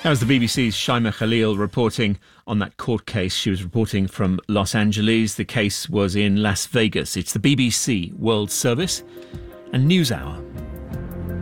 That was the BBC's Shaima Khalil reporting on that court case. She was reporting from Los Angeles. The case was in Las Vegas. It's the BBC World Service and NewsHour.